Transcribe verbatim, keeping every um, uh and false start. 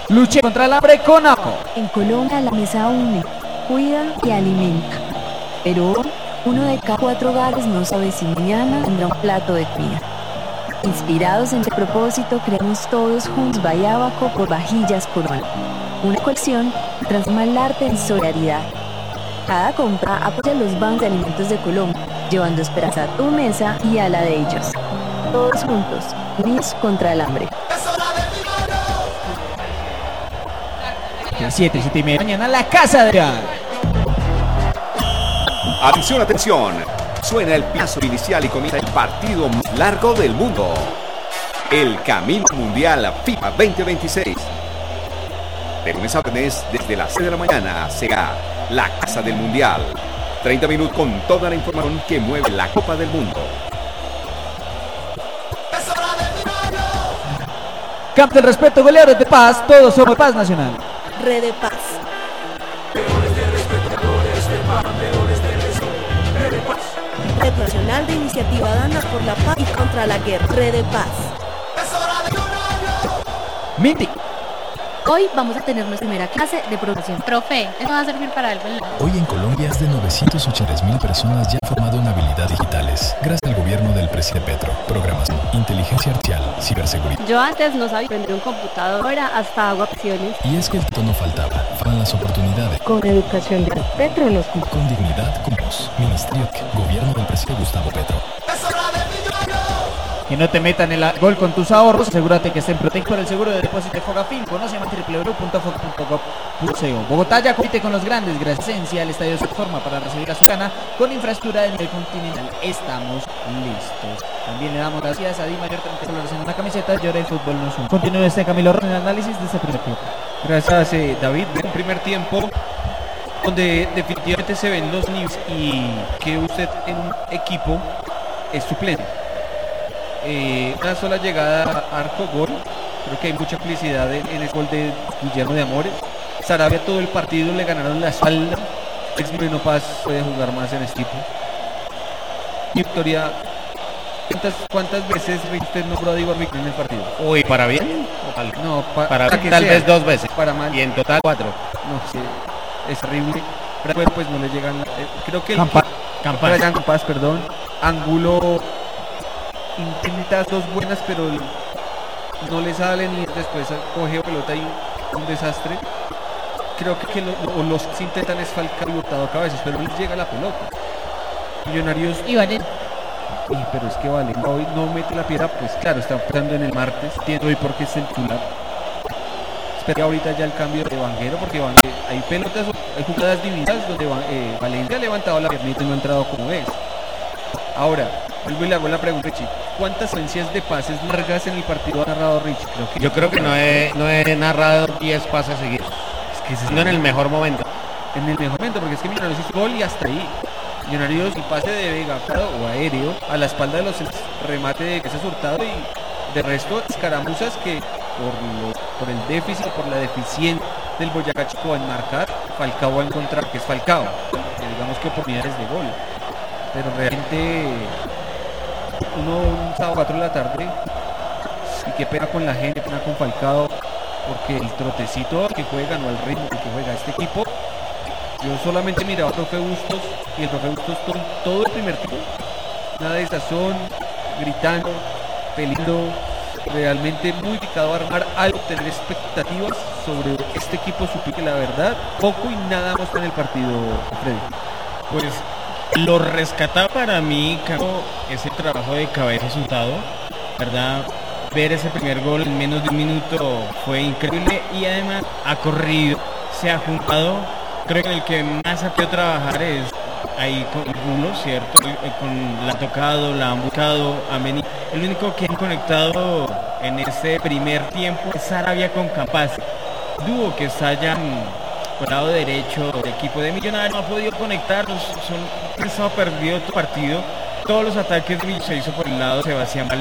Luche contra el hambre con APO. En Colombia la mesa une, cuida y alimenta. Pero hoy, uno de cada cuatro hogares no sabe si mañana tendrá un plato de comida. Inspirados en este propósito, creamos todos juntos Bayabaco por Vajillas Corona. Una colección que transforma el arte en solidaridad. Cada compra apoya los bancos de alimentos de Colombia, llevando esperanza a tu mesa y a la de ellos. Todos juntos, unidos contra el hambre. A siete, siete y media mañana la casa de... Atención, atención. Suena el piazo inicial y comienza el partido más largo del mundo. El Camino Mundial FIFA veinte veintiséis. De lunes a viernes, desde las seis de la mañana, será la Casa del Mundial. treinta minutos con toda la información que mueve la Copa del Mundo. Camp del respeto, goleadores de paz, todos somos paz nacional. Red de Paz. Red Nacional de Iniciativa Dana por la Paz y contra la Guerra. Red de Paz. Mindy. Hoy vamos a tener nuestra primera clase de programación. Profe, ¿eso va a servir para algo? Hoy en Colombia, más de novecientos ochenta y tres mil personas ya han formado en habilidades digitales, gracias al gobierno del presidente Petro. Programación, inteligencia artificial, ciberseguridad. Yo antes no sabía aprender un computador, ahora hasta hago acciones. Y es que el tono faltaba, faltan las oportunidades. Con educación de Petro nos cumple. Con dignidad como vos. Ministerio, gobierno del presidente Gustavo Petro. Que no te metan el gol con tus ahorros, asegúrate que estén protegidos por el seguro de depósito de Fogafín. Conoce más doble u doble u doble u punto fog punto gov punto co. Bogotá ya compite con los grandes, gracias a Esencia, el estadio se forma para recibir a su gana con infraestructura de nivel continental. Estamos listos. También le damos gracias a Di Mayor, treinta colores en una camiseta, llora el fútbol no es un. Continúe este Camilo Rojas en el análisis de este primer tiempo. Gracias, eh, David. Un primer tiempo donde definitivamente se ven los niveles y que usted en un equipo es suplente. Eh, una sola llegada a arco gol, creo que hay mucha felicidad en, en el gol de Guillermo de Amores. Sarabia todo el partido le ganaron la espalda. Es Moreno Paz puede jugar más en este equipo. Y Victoria, ¿cuántas, cuántas veces usted nombró a Diego Arbitrán en el partido? Uy, ¿para bien? Ojalá. No, pa, para, para que tal sea. vez dos veces. Para mal. Y en total cuatro. No, sí, es terrible. Pero pues no le llegan. Eh, creo que el Campa- Campas. Brian Campas, perdón. Angulo intenta dos buenas, pero no le salen y después coge pelota y un desastre. Creo que, que lo, lo, los que intentan es Falcao y Hurtado a veces, pero no les llega la pelota. Millonarios Y Valen. y, pero es que Valen hoy no mete la piedra, pues claro, está jugando en el martes, entiendo hoy porque es el titular. Espero ahorita ya el cambio de Vanguero, porque Van, eh, hay pelotas, hay jugadas divididas donde Van, eh, Valencia ha levantado la piernita y no ha entrado como es. Ahora, vuelvo y le hago la pregunta, Richie. ¿Cuántas secuencias de pases largas en el partido ha narrado Richie? Creo que Yo creo que no he, no he narrado diez pases seguidos. es que ese No en el mejor momento. en el mejor momento, porque es que Millonarios hizo gol y hasta ahí. Millonarios y pase de Vega o aéreo a la espalda de los remate de ese Hurtado y de resto escaramuzas que por, lo, por el déficit, por la deficiencia del Boyacá Chico en marcar, Falcao va a encontrar que es Falcao, que digamos que oportunidades de gol. Pero realmente uno un sábado cuatro de la tarde y qué pena con la gente, qué pena con Falcao, porque el trotecito que juega, no el ritmo que juega este equipo. Yo solamente miraba al profe Bustos y el profe Bustos todo, todo el primer tiempo, nada de sazón, gritando, peleando, realmente muy picado a armar algo, tener expectativas sobre este equipo. Supe que la verdad poco y nada más en el partido, Freddy. Pues lo rescataba para mí, Caro, ese trabajo de cabeza Hurtado, ¿verdad? Ver ese primer gol en menos de un minuto fue increíble y además ha corrido, se ha juntado. Creo que el que más ha podido trabajar es ahí con Rulo, ¿cierto? Con la ha tocado, la han buscado, han venido. El único que han conectado en ese primer tiempo es Sarabia con Campas. Dúo que está allá por el lado derecho del equipo de Millonarios, no ha podido conectar, son, han estado perdido todo partido. Todos los ataques se hizo por el lado de Sebastián Valencia.